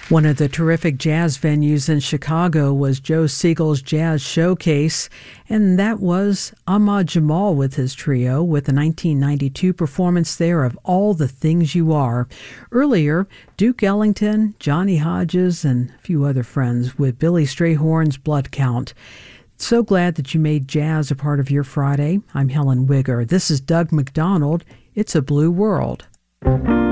One of the terrific jazz venues in Chicago was Joe Siegel's Jazz Showcase, and that was Ahmad Jamal with his trio with the 1992 performance there of All the Things You Are. Earlier, Duke Ellington, Johnny Hodges, and a few other friends with Billy Strayhorn's Blood Count. So glad that you made jazz a part of your Friday. I'm Helen Wigger. This is Doug McDonald. It's a Blue World.